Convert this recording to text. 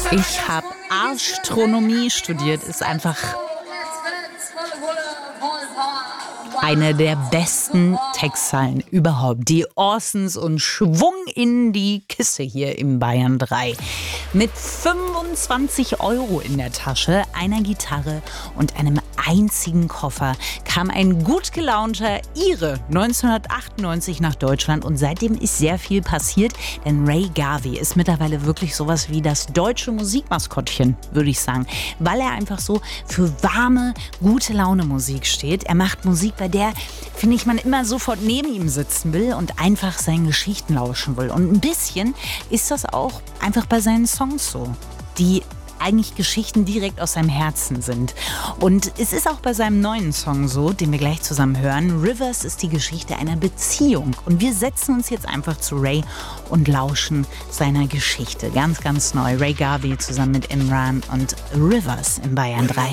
Ich habe Astronomie studiert, ist einfach eine der besten Textzeilen überhaupt. Die Orsons und Schwung in die Kiste hier im Bayern 3. Mit 25 € in der Tasche, einer Gitarre und einem einzigen Koffer kam ein gut gelaunter Ire 1998 nach Deutschland und seitdem ist sehr viel passiert, denn Ray Garvey ist mittlerweile wirklich sowas wie das deutsche Musikmaskottchen, würde ich sagen, weil er einfach so für warme, gute Laune Musik steht. Er macht Musik, bei der, finde ich, man immer sofort neben ihm sitzen will und einfach seinen Geschichten lauschen will. Und ein bisschen ist das auch einfach bei seinen Songs so, die eigentlich Geschichten direkt aus seinem Herzen sind. Und es ist auch bei seinem neuen Song so, den wir gleich zusammen hören. Rivers ist die Geschichte einer Beziehung. Und wir setzen uns jetzt einfach zu Ray und lauschen seiner Geschichte. Ganz, ganz neu. Ray Garvey zusammen mit Imran und Rivers in Bayern 3.